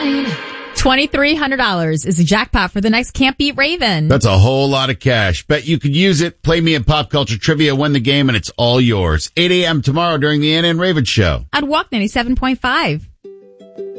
$2,300 is the jackpot for the next Can't Beat Raven. That's a whole lot of cash. Bet you could use it. Play me in Pop Culture Trivia, win the game, and it's all yours. 8 a.m. tomorrow during the Ann and Raven Show. I'd walk 97.5.